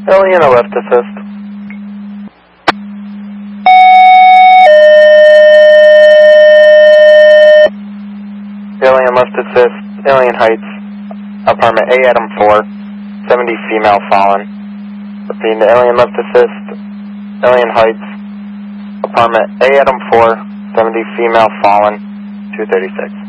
Alien, a left assist. Alien left assist, Alien Heights, apartment A Adam 4, 70 female fallen. Repeating the Alien left assist, Alien Heights, apartment A Adam 4, 70 female fallen, 236.